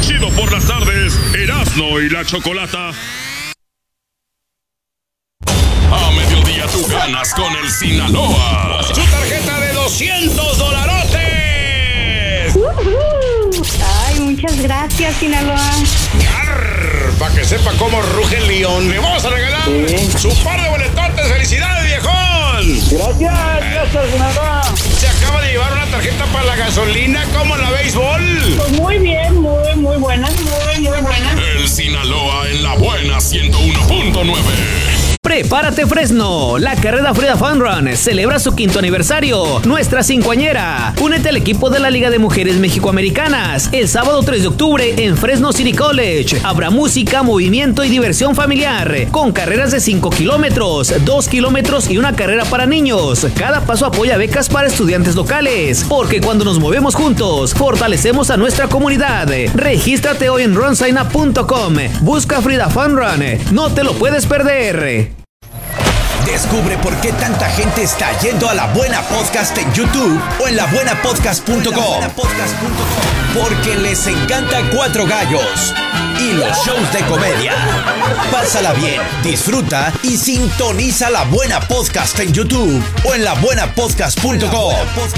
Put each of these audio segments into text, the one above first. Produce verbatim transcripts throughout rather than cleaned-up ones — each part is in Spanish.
chido por las tardes, Erasmo y la Chocolata. A mediodía tú ganas con el Sinaloa. Su tarjeta de doscientos dolarotes. Uh-huh. Ay, muchas gracias, Sinaloa. Para que sepa cómo ruge el león, le vamos a regalar sí. su par de boletotes. ¡Felicidades, viejón! Gracias, gracias, Sinaloa. Se acaba de llevar una tarjeta para la gasolina. ¿Cómo la béisbol? Pues muy bien, muy, muy buena, muy, muy buena. El Sinaloa en la buena ciento uno punto nueve. Prepárate, Fresno. La carrera Frida Fun Run celebra su quinto aniversario, nuestra cincuañera. Únete al equipo de la Liga de Mujeres Mexicoamericanas el sábado tres de octubre en Fresno City College. Habrá música, movimiento y diversión familiar, con carreras de cinco kilómetros, dos kilómetros y una carrera para niños. Cada paso apoya becas para estudiantes locales, porque cuando nos movemos juntos, fortalecemos a nuestra comunidad. Regístrate hoy en run sign up punto com. Busca Frida Fun Run. No te lo puedes perder. Descubre por qué tanta gente está yendo a La Buena Podcast en YouTube o en la buena podcast punto com. Porque les encanta Cuatro Gallos y los shows de comedia. Pásala bien, disfruta y sintoniza La Buena Podcast en YouTube o en la buena podcast punto com.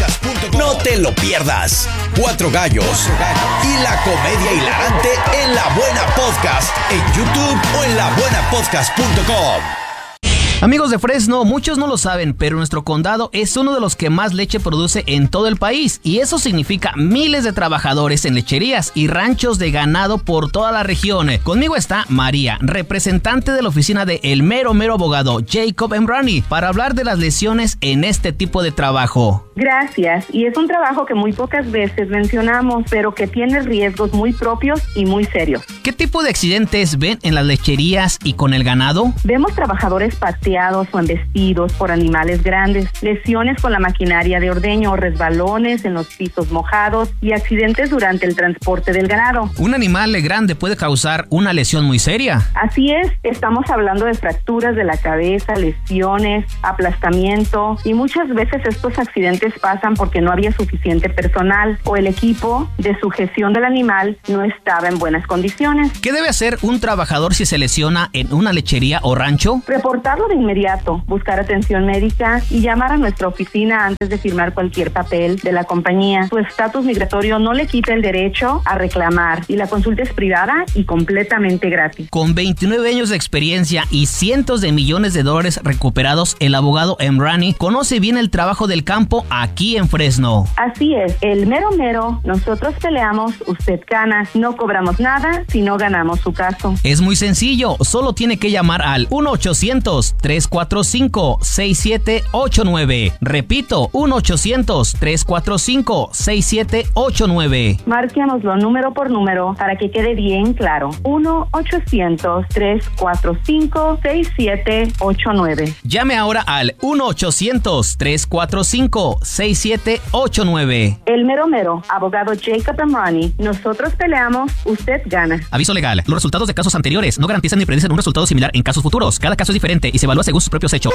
No te lo pierdas. Cuatro Gallos y la comedia hilarante en La Buena Podcast en YouTube o en la buena podcast punto com. Amigos de Fresno, muchos no lo saben, pero nuestro condado es uno de los que más leche produce en todo el país, y eso significa miles de trabajadores en lecherías y ranchos de ganado por toda la región. Conmigo está María, representante de la oficina de el mero mero abogado Jacob Emrani, para hablar de las lesiones en este tipo de trabajo. Gracias, y es un trabajo que muy pocas veces mencionamos, pero que tiene riesgos muy propios y muy serios. ¿Qué tipo de accidentes ven en las lecherías y con el ganado? Vemos trabajadores pateados o embestidos por animales grandes, lesiones con la maquinaria de ordeño o resbalones en los pisos mojados y accidentes durante el transporte del ganado. Un animal grande puede causar una lesión muy seria. Así es, estamos hablando de fracturas de la cabeza, lesiones, aplastamiento, y muchas veces estos accidentes pasan porque no había suficiente personal o el equipo de sujeción del animal no estaba en buenas condiciones. ¿Qué debe hacer un trabajador si se lesiona en una lechería o rancho? Reportarlo de inmediato, buscar atención médica y llamar a nuestra oficina antes de firmar cualquier papel de la compañía. Su estatus migratorio no le quita el derecho a reclamar, y la consulta es privada y completamente gratis. Con veintinueve años de experiencia y cientos de millones de dólares recuperados, el abogado Emrani conoce bien el trabajo del campo aquí en Fresno. Así es, el mero mero, nosotros peleamos, usted gana, no cobramos nada si no ganamos su caso. Es muy sencillo, solo tiene que llamar al uno ochocientos, tres cuatro cinco, seis siete ocho nueve. Repito, uno ochocientos, tres cuatro cinco, seis siete ocho nueve. Márquenoslo número por número para que quede bien claro. uno ochocientos, tres cuatro cinco, seis siete ocho nueve. Llame ahora al uno ochocientos, tres cuatro cinco, seis siete ocho nueve. El mero mero, abogado Jacob Emrani. Nosotros peleamos, usted gana. Aviso legal. Los resultados de casos anteriores no garantizan ni predicen un resultado similar en casos futuros. Cada caso es diferente y se evalúa según sus propios hechos.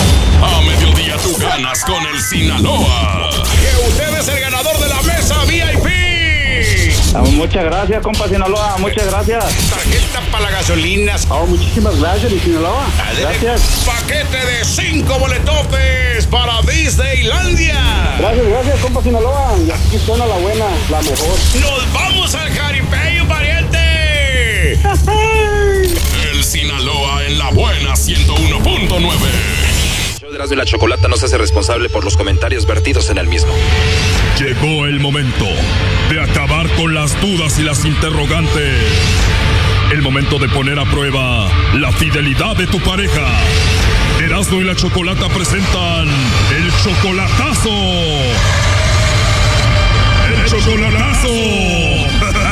A mediodía tú ganas con el Sinaloa. Que usted es el ganador de la mesa V I P. Oh, muchas gracias, compa Sinaloa, muchas gracias. Tarjeta para la gasolina. Oh, muchísimas gracias, Sinaloa. Gracias. Paquete de cinco boletotes para Disneylandia. Gracias, gracias, compa Sinaloa. Y aquí suena la buena, la mejor. Nos vamos al Jaripeo, pariente. El Sinaloa en la buena ciento uno punto nueve. Erasmo y la Chocolata no se hace responsable por los comentarios vertidos en el mismo. Llegó el momento de acabar con las dudas y las interrogantes. El momento de poner a prueba la fidelidad de tu pareja. Erasmo y la Chocolata presentan el chocolatazo. El chocolatazo.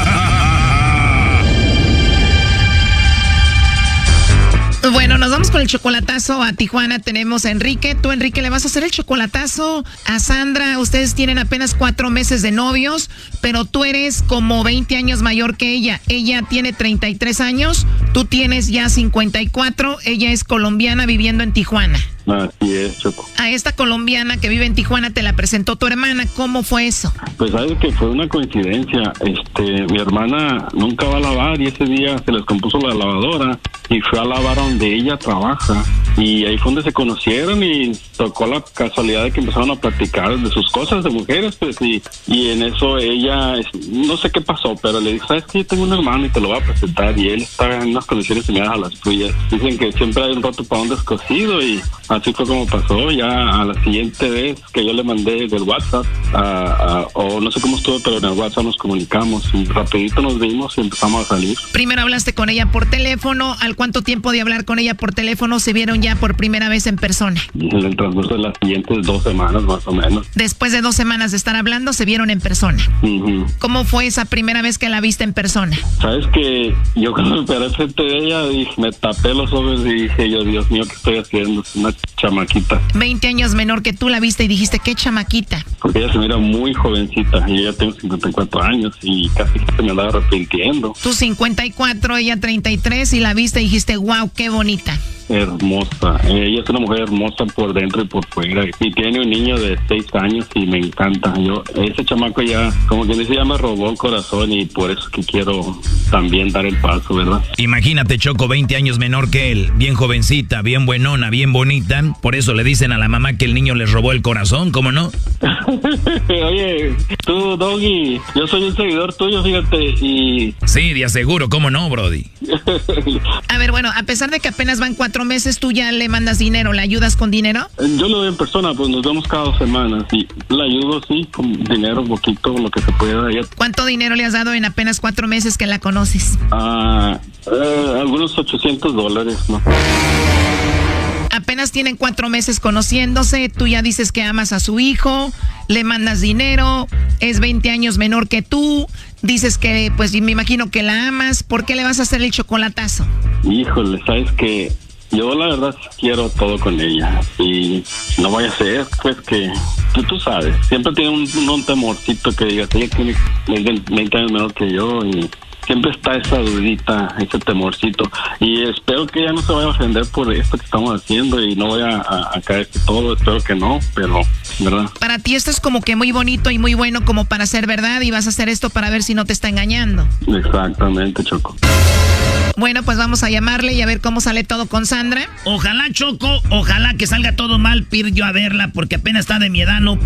Bueno, nos vamos con el chocolatazo a Tijuana. Tenemos a Enrique. Tú, Enrique, le vas a hacer el chocolatazo a Sandra. Ustedes tienen apenas cuatro meses de novios, pero tú eres como veinte años mayor que ella. Ella tiene treinta y tres años, tú tienes ya cincuenta y cuatro. Ella es colombiana viviendo en Tijuana. Así es, Choco. A esta colombiana que vive en Tijuana te la presentó tu hermana. ¿Cómo fue eso? Pues sabes que fue una coincidencia. Este, mi hermana nunca va a lavar y ese día se les compuso la lavadora y fue a lavar donde ella trabaja. Y ahí fue donde se conocieron y tocó la casualidad de que empezaron a platicar de sus cosas de mujeres, pues, y, y en eso ella, no sé qué pasó, pero le dije, ¿sabes qué? Yo tengo un hermano y te lo voy a presentar, y él está en unas condiciones similares a las tuyas. Dicen que siempre hay un rato para un descosido y así fue como pasó. Ya a la siguiente vez que yo le mandé del WhatsApp, a, a, o no sé cómo estuvo, pero en el WhatsApp nos comunicamos y rapidito nos vimos y empezamos a salir. Primero hablaste con ella por teléfono. ¿Al cuánto tiempo de hablar con ella por teléfono se vieron ya por primera vez en persona? En el transcurso de las siguientes dos semanas más o menos. Después de dos semanas de estar hablando, se vieron en persona. Uh-huh. ¿Cómo fue esa primera vez que la viste en persona? Sabes que yo cuando me paré frente de ella, dije, me tapé los ojos y dije yo, Dios mío, ¿qué estoy haciendo? Es una chamaquita. veinte años menor que tú, la viste y dijiste, ¿qué chamaquita? Porque ella se mira muy jovencita y ella tengo cincuenta y cuatro años y casi que se me andaba arrepintiendo. Tú cincuenta y cuatro, ella treinta y tres y la viste y dijiste, wow, qué bonita. Hermosa, ella es una mujer hermosa por dentro y por fuera y tiene un niño de seis años y me encanta. Yo, ese chamaco ya, como quien dice, ya me robó el corazón y por eso que quiero también dar el paso, ¿verdad? Imagínate, Choco, veinte años menor que él, bien jovencita, bien buenona, bien bonita, por eso le dicen a la mamá que el niño les robó el corazón, ¿cómo no? Oye, tú, Doggy, yo soy un seguidor tuyo, fíjate, y... Sí, de aseguro, ¿cómo no, Brody? A ver, bueno, a pesar de que apenas van cuatro meses, ¿tú ya le mandas dinero? ¿Le ayudas con dinero? Yo lo veo en persona, pues nos vemos cada dos semanas y le ayudo, sí, con dinero, poquito, lo que se pueda. ¿Cuánto dinero le has dado en apenas cuatro meses que la conoces? Ah, eh, algunos ochocientos dólares, ¿no? Apenas tienen cuatro meses conociéndose, tú ya dices que amas a su hijo, le mandas dinero, es veinte años menor que tú, dices que, pues me imagino que la amas, ¿por qué le vas a hacer el chocolatazo? Híjole, sabes que yo la verdad quiero todo con ella y no vaya a ser, pues que tú, tú sabes, siempre tiene un, un temorcito que digas, ella tiene veinte años menor que yo y... siempre está esa dudita, ese temorcito. Y espero que ella no se vaya a ofender por esto que estamos haciendo y no vaya a, a caer todo. Espero que no, pero, ¿verdad? Para ti esto es como que muy bonito y muy bueno como para ser verdad y vas a hacer esto para ver si no te está engañando. Exactamente, Choco. Bueno, pues vamos a llamarle y a ver cómo sale todo con Sandra. Ojalá, Choco, ojalá que salga todo mal, pir yo a verla, porque apenas está de mi edad, no